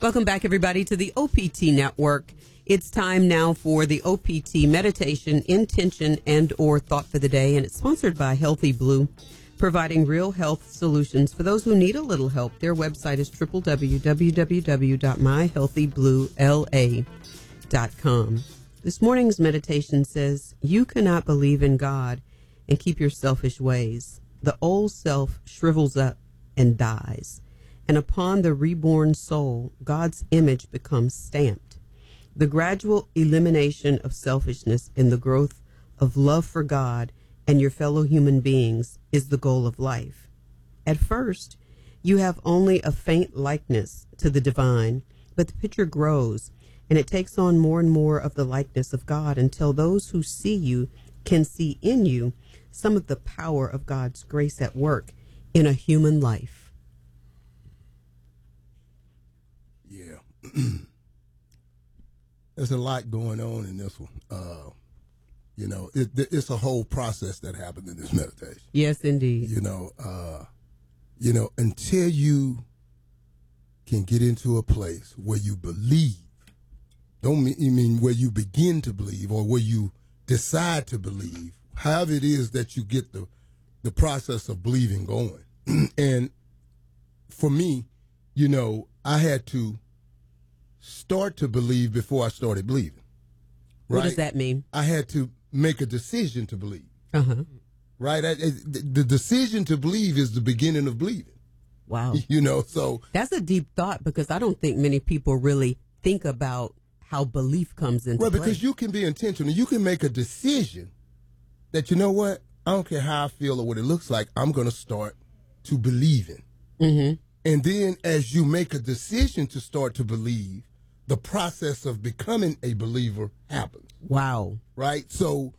Welcome back, everybody, to the OPT Network. It's time now for the OPT Meditation, Intention, and or Thought for the Day, and it's sponsored by Healthy Blue, providing real health solutions for those who need a little help. Their website is www.myhealthybluela.com. This morning's meditation says, you cannot believe in God and keep your selfish ways. The old self shrivels up and dies, and upon the reborn soul, God's image becomes stamped. The gradual elimination of selfishness and the growth of love for God and your fellow human beings is the goal of life. At first, you have only a faint likeness to the divine, but the picture grows, and it takes on more and more of the likeness of God until those who see you can see in you some of the power of God's grace at work in a human life. Yeah. There's a lot going on in this one. It's a whole process that happened in this meditation. Yes, indeed. Until you can get into a place where you believe, don't mean where you begin to believe or where you decide to believe, however it is that you get the process of believing going. And for me, I had to start to believe before I started believing. Right? What does that mean? I had to make a decision to believe. Uh-huh. Right? The decision to believe is the beginning of believing. Wow. So. That's a deep thought, because I don't think many people really think about how belief comes into play. Because you can be intentional. You can make a decision that, you know what, I don't care how I feel or what it looks like, I'm going to start to believe in. Mm-hmm. And then as you make a decision to start to believe, the process of becoming a believer happens. Wow. Right? So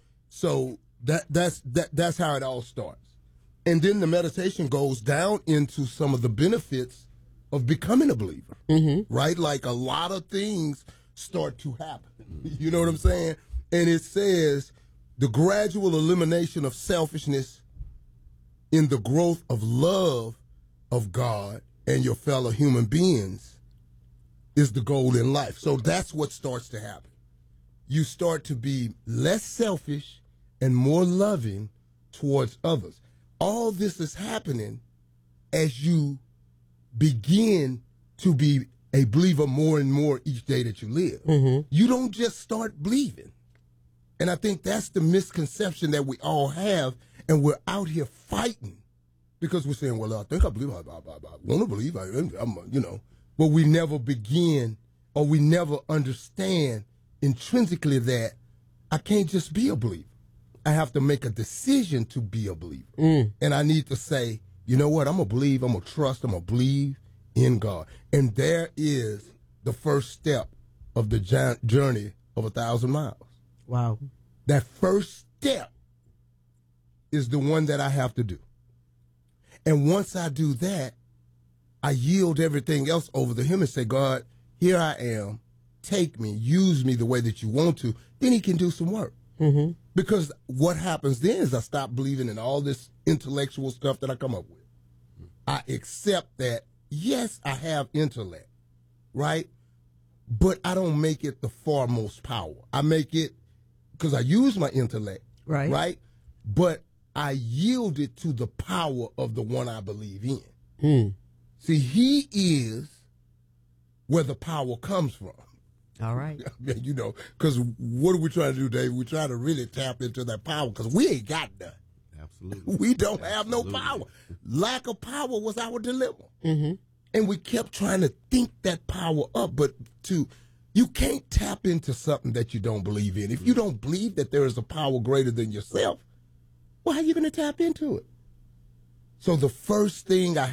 that's how it all starts. And then the meditation goes down into some of the benefits of becoming a believer. Mm-hmm. Right? Like a lot of things start to happen. You know what I'm saying? And it says the gradual elimination of selfishness in the growth of love of God and your fellow human beings is the goal in life. So that's what starts to happen. You start to be less selfish and more loving towards others. All this is happening as you begin to be a believer more and more each day that you live. Mm-hmm. You don't just start believing. And I think that's the misconception that we all have, and we're out here fighting because we're saying, well, I think I believe, I want to believe, but we never begin or we never understand intrinsically that I can't just be a believer. I have to make a decision to be a believer. And I need to say, you know what, I'm going to believe, I'm going to trust, I'm going to believe in God. And there is the first step of the journey of 1,000 miles. Wow. That first step is the one that I have to do. And once I do that, I yield everything else over to him and say, God, here I am. Take me, use me the way that you want to. Then he can do some work. Mm-hmm. Because what happens then is I stop believing in all this intellectual stuff that I come up with. I accept that, yes, I have intellect, right? But I don't make it the foremost power. I make it because I use my intellect, right? But I yield it to the power of the one I believe in. See, he is where the power comes from. All right. Because what are we trying to do, Dave? We're trying to really tap into that power because we ain't got none. Absolutely. We don't have no power. Lack of power was our dilemma. Mm-hmm. And we kept trying to think that power up, but you can't tap into something that you don't believe in. If you don't believe that there is a power greater than yourself, well, how are you going to tap into it? So the first thing I